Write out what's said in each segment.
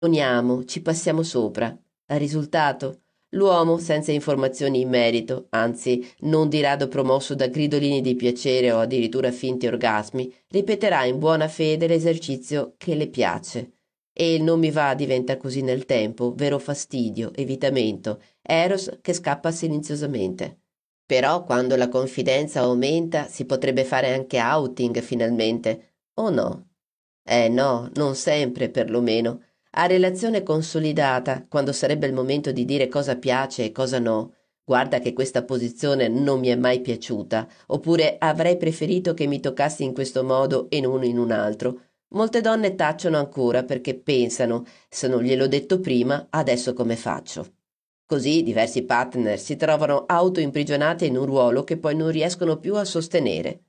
ci passiamo sopra. Il risultato? L'uomo, senza informazioni in merito, anzi non di rado promosso da gridolini di piacere o addirittura finti orgasmi, ripeterà in buona fede l'esercizio che le piace. E il non mi va diventa così nel tempo vero fastidio, evitamento, eros che scappa silenziosamente. Però quando la confidenza aumenta si potrebbe fare anche outing finalmente, o no? No, non sempre perlomeno. A relazione consolidata, quando sarebbe il momento di dire cosa piace e cosa no, guarda che questa posizione non mi è mai piaciuta, oppure avrei preferito che mi toccassi in questo modo e non in un altro. Molte donne tacciono ancora perché pensano, se non gliel'ho detto prima, adesso come faccio? Così diversi partner si trovano autoimprigionate in un ruolo che poi non riescono più a sostenere.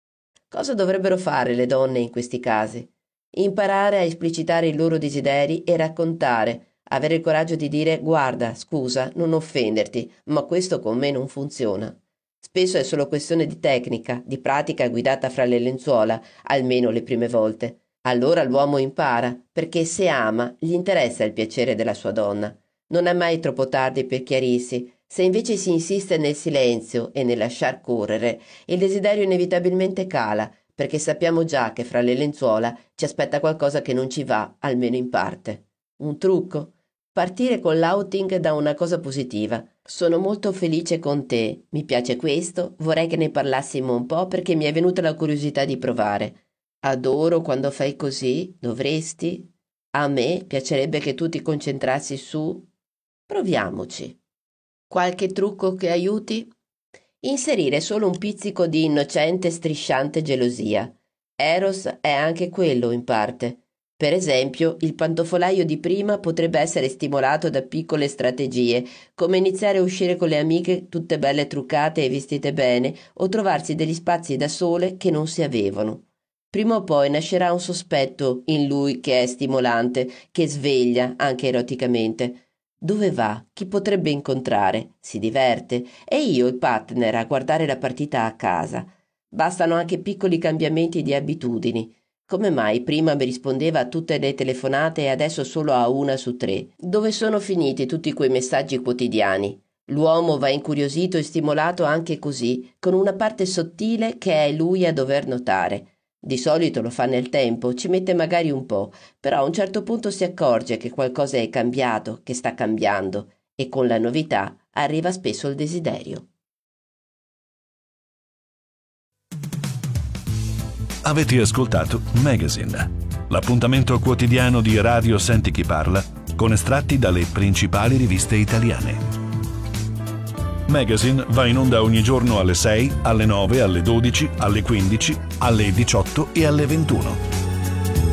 Cosa dovrebbero fare le donne in questi casi? Imparare a esplicitare i loro desideri e raccontare, avere il coraggio di dire guarda, scusa, non offenderti, ma questo con me non funziona. Spesso è solo questione di tecnica, di pratica guidata fra le lenzuola, almeno le prime volte. Allora l'uomo impara, perché se ama, gli interessa il piacere della sua donna. Non è mai troppo tardi per chiarirsi. Se invece si insiste nel silenzio e nel lasciar correre, il desiderio inevitabilmente cala, perché sappiamo già che fra le lenzuola ci aspetta qualcosa che non ci va, almeno in parte. Un trucco? Partire con l'outing da una cosa positiva. Sono molto felice con te, mi piace questo, vorrei che ne parlassimo un po' perché mi è venuta la curiosità di provare. Adoro quando fai così, dovresti? A me piacerebbe che tu ti concentrassi su... Proviamoci. Qualche trucco che aiuti? Inserire solo un pizzico di innocente strisciante gelosia. Eros è anche quello in parte. Per esempio, il pantofolaio di prima potrebbe essere stimolato da piccole strategie, come iniziare a uscire con le amiche tutte belle truccate e vestite bene, o trovarsi degli spazi da sole che non si avevano. Prima o poi nascerà un sospetto in lui che è stimolante, che sveglia anche eroticamente. Dove va? Chi potrebbe incontrare? Si diverte? E io, il partner, a guardare la partita a casa. Bastano anche piccoli cambiamenti di abitudini. Come mai prima mi rispondeva a tutte le telefonate e adesso solo a 1 su 3? Dove sono finiti tutti quei messaggi quotidiani? L'uomo va incuriosito e stimolato anche così, con una parte sottile che è lui a dover notare. Di solito lo fa nel tempo, ci mette magari un po', però a un certo punto si accorge che qualcosa è cambiato, che sta cambiando, e con la novità arriva spesso il desiderio. Avete ascoltato Magazine, l'appuntamento quotidiano di Radio Senti Chi Parla, con estratti dalle principali riviste italiane. Magazine va in onda ogni giorno alle 6, alle 9, alle 12, alle 15, alle 18 e alle 21.